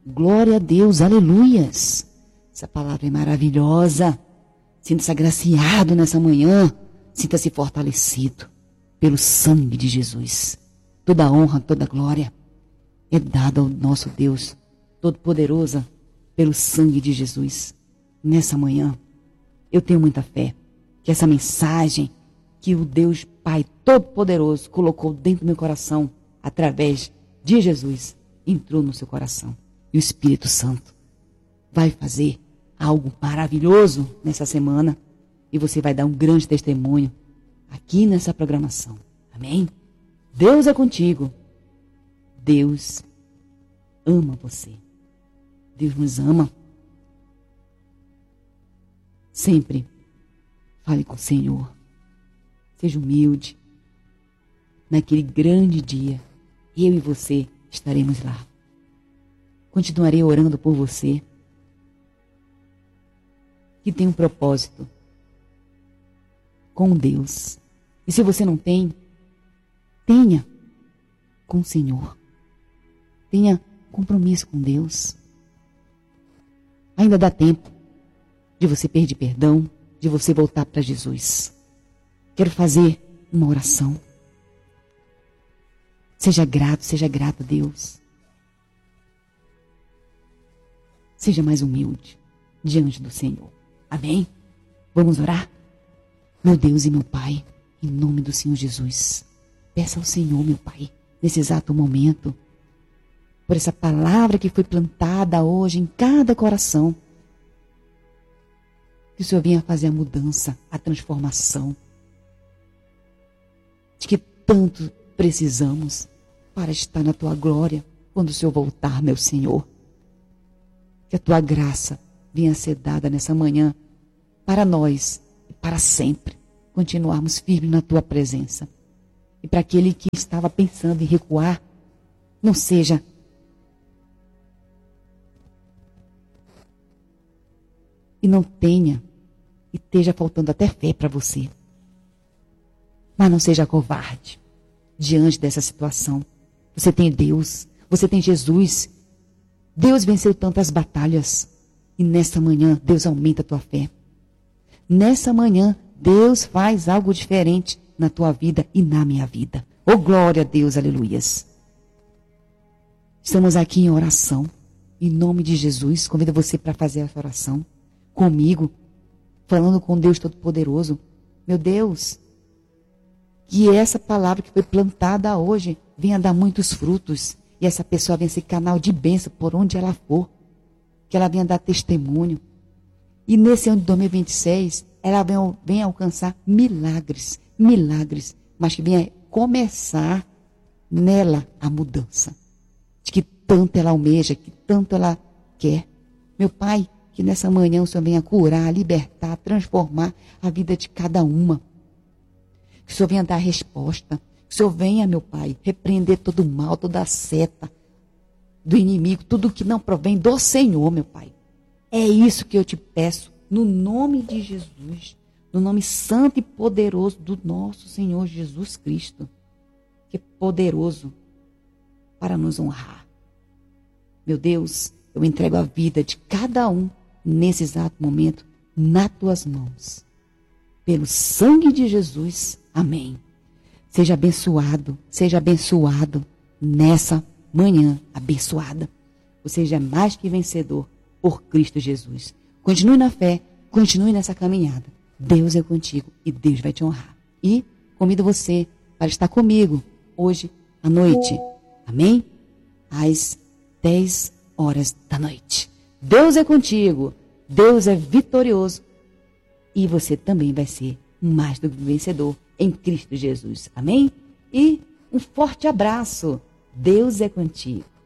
Glória a Deus, aleluias. Essa palavra é maravilhosa. Sinta-se agraciado nessa manhã. Sinta-se fortalecido pelo sangue de Jesus. Toda honra, toda glória é dada ao nosso Deus Todo-Poderoso pelo sangue de Jesus. Nessa manhã, eu tenho muita fé que essa mensagem que o Deus Pai Todo-Poderoso colocou dentro do meu coração através de Jesus entrou no seu coração. E o Espírito Santo vai fazer algo maravilhoso nessa semana e você vai dar um grande testemunho aqui nessa programação. Amém? Deus é contigo. Deus ama você. Deus nos ama. Sempre fale com o Senhor. Seja humilde. Naquele grande dia, eu e você estaremos lá. Continuarei orando por você. Que tem um propósito com Deus. E se você não tem, tenha com o Senhor. Tenha compromisso com Deus. Ainda dá tempo de você pedir perdão, de você voltar para Jesus. Quero fazer uma oração. Seja grato, seja grata a Deus. Seja mais humilde diante do Senhor. Amém? Vamos orar? Meu Deus e meu Pai, em nome do Senhor Jesus, peça ao Senhor, meu Pai, nesse exato momento, por essa palavra que foi plantada hoje em cada coração, que o Senhor venha fazer a mudança, a transformação, de que tanto precisamos para estar na Tua glória quando o Senhor voltar, meu Senhor. Que a Tua graça venha ser dada nessa manhã para nós e para sempre continuarmos firmes na Tua presença. E para aquele que estava pensando em recuar, não seja e não tenha e esteja faltando até fé para você. Mas não seja covarde diante dessa situação. Você tem Deus, você tem Jesus. Deus venceu tantas batalhas. E nessa manhã, Deus aumenta a tua fé. Nessa manhã, Deus faz algo diferente na tua vida e na minha vida. Oh, glória a Deus, aleluias. Estamos aqui em oração. Em nome de Jesus, convido você para fazer essa oração comigo, falando com Deus Todo-Poderoso. Meu Deus, que essa palavra que foi plantada hoje venha dar muitos frutos. E essa pessoa venha ser canal de bênção por onde ela for. Que ela venha dar testemunho. E nesse ano de 2026, ela venha alcançar milagres. Milagres. Mas que venha começar nela a mudança. De que tanto ela almeja, que tanto ela quer. Meu Pai, que nessa manhã o Senhor venha curar, libertar, transformar a vida de cada uma. Que o Senhor venha dar resposta. Que o Senhor venha, meu Pai, repreender todo o mal, toda a seta do inimigo, tudo que não provém do Senhor, meu Pai. É isso que eu te peço, no nome de Jesus, no nome santo e poderoso do nosso Senhor Jesus Cristo, que é poderoso para nos honrar. Meu Deus, eu entrego a vida de cada um nesse exato momento nas tuas mãos. Pelo sangue de Jesus, amém. Seja abençoado nessa manhã abençoada. Você já é mais que vencedor por Cristo Jesus. Continue na fé, continue nessa caminhada. Deus é contigo e Deus vai te honrar. E convido você para estar comigo hoje à noite. Amém? Às 10 horas da noite. Deus é contigo. Deus é vitorioso. E você também vai ser mais do que vencedor em Cristo Jesus. Amém? E um forte abraço. Deus é contigo.